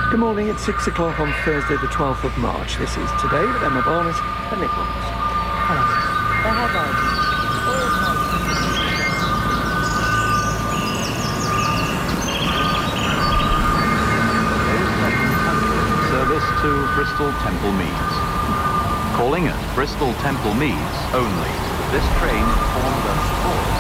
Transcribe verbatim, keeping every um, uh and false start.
Good morning, it's six o'clock on Thursday the twelfth of March. This is Today with Emma Barnes and Nick Roberts. Hello. The headlines. Service to Bristol Temple Meads. Calling at Bristol Temple Meads only. This train informs us all.